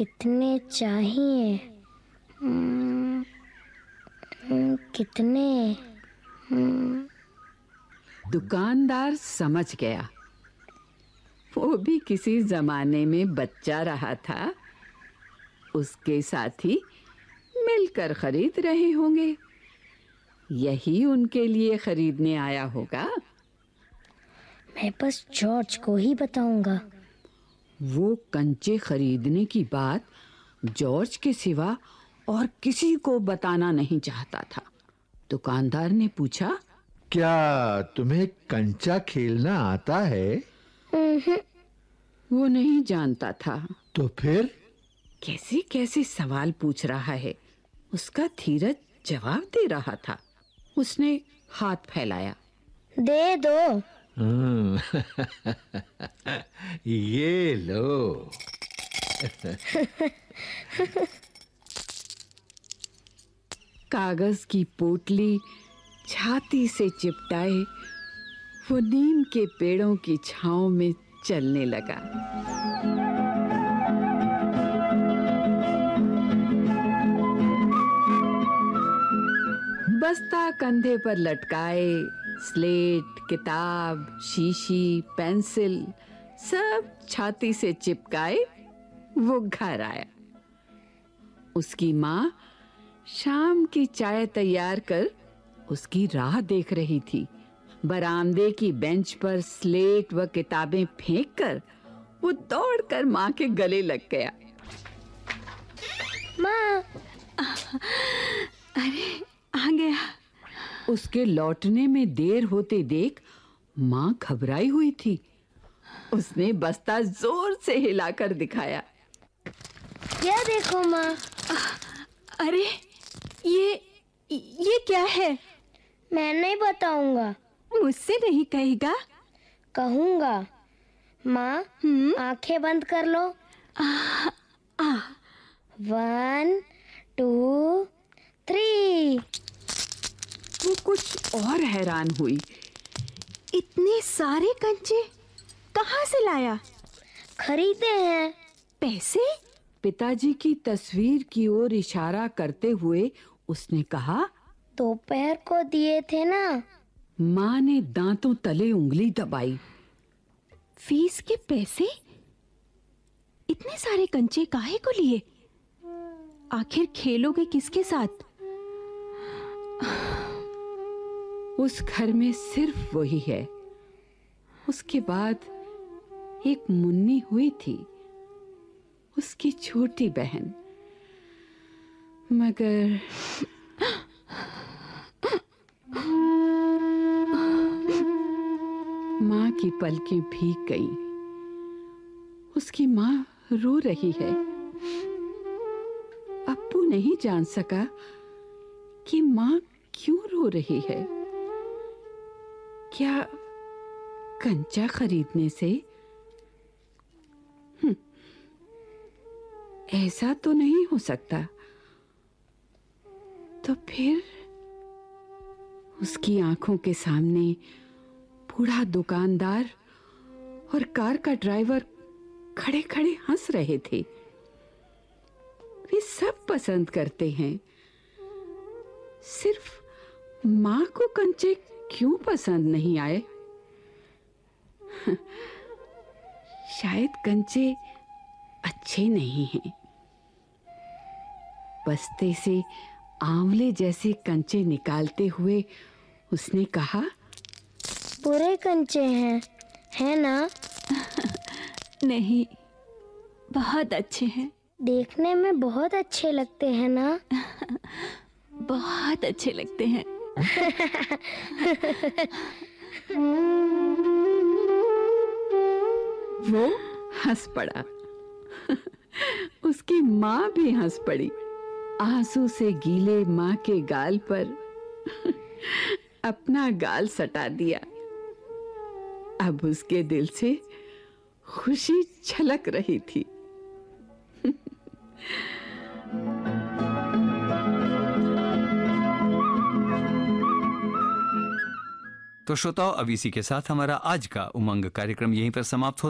कितने चाहिए? कितने? दुकानदार समझ गया। वो भी किसी जमाने में बच्चा रहा था। उसके साथी मिलकर खरीद रहे होंगे। यही उनके लिए खरीदने आया होगा। मैं बस जॉर्ज को ही बताऊंगा। वो कंचे खरीदने की बात जॉर्ज के सिवा और किसी को बताना नहीं चाहता था। दुकानदार ने पूछा, क्या तुम्हें कंचा खेलना आता है? वो नहीं जानता था। तो फिर कैसे कैसे सवाल पूछ रहा है। उसका धीरज जवाब दे रहा था। उसने हाथ फैलाया। दे दो। ये लो। कागज की पोटली छाती से चिपटाए वो नीम के पेड़ों की छांव में चलने लगा। बस्ता कंधे पर लटकाए, स्लेट, किताब, शीशी, पेंसिल सब छाती से चिपकाए वो घर आया। उसकी माँ शाम की चाय तैयार कर उसकी राह देख रही थी। बरामदे की बेंच पर स्लेट व किताबें फेंककर वो दौड़कर माँ के गले लग गया। माँ! अरे आ गया। उसके लौटने में देर होते देख माँ घबराई हुई थी। उसने बस्ता जोर से हिलाकर दिखाया। क्या देखो माँ? अरे ये क्या है? मैं नहीं बताऊंगा। मुझसे नहीं कहेगा? कहूंगा। माँ, आंखें बंद कर लो। 1 2 3। वो कुछ और हैरान हुई। इतने सारे कंचे कहाँ से लाया? खरीदे हैं। पैसे? पिताजी की तस्वीर की ओर इशारा करते हुए उसने कहा, दोपहर को दिए थे ना। माँ ने दांतों तले उंगली दबाई। फीस के पैसे? इतने सारे कंचे काहे को लिए? आखिर खेलोगे किसके साथ? उस घर में सिर्फ वही है। उसके बाद एक मुन्नी हुई थी, उसकी छोटी बहन। मगर माँ की पलकें भीग गईं। उसकी माँ रो रही है। अप्पू नहीं जान सका कि माँ क्यों रो रही है। क्या कंचा खरीदने से? ऐसा तो नहीं हो सकता। तो फिर उसकी आंखों के सामने बूढ़ा दुकानदार और कार का ड्राइवर खड़े खड़े हंस रहे थे। वे सब पसंद करते हैं, सिर्फ मां को कंचे क्यों पसंद नहीं आए? शायद कंचे अच्छे नहीं हैं। बस्ते से आंवले जैसे कंचे निकालते हुए उसने कहा, बुरे कंचे हैं, है ना? नहीं, बहुत अच्छे हैं। देखने में बहुत अच्छे लगते हैं ना? बहुत अच्छे लगते हैं। वो हंस पड़ा। उसकी माँ भी हंस पड़ी। आंसू से गीले माँ के गाल पर अपना गाल सटा दिया। अब उसके दिल से खुशी छलक रही थी। तो श्रोताओ, अब इसी के साथ हमारा आज का उमंग कार्यक्रम यहीं पर समाप्त होता है।